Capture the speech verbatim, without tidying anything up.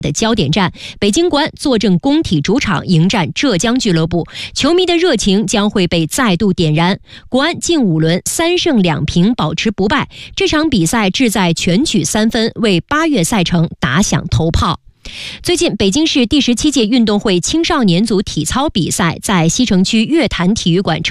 的焦点战，北京国安坐镇工体主场迎战浙江俱乐部，球迷的热情将会被再度点燃。国安近五轮三胜两平保持不败，这场比赛志在全取三分，为八月赛程打响头炮。最近，北京市第十七届运动会青少年组体操比赛在西城区月坛体育馆